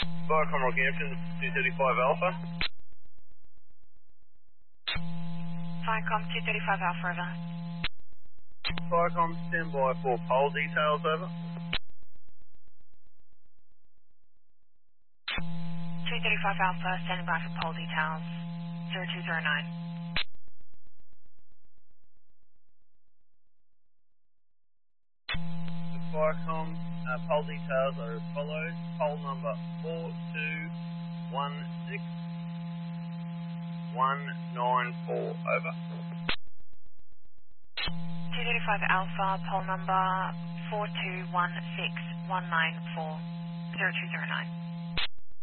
Viacom Rockhampton, 235 Alpha. Viacom 235 Alpha, over. Viacom, stand by for poll details, over. 235 Alpha, standing by for poll details. 0209. Viacom, poll details are as follows. Poll number 4216194, over. 235 Alpha, poll number 4216194. 0209.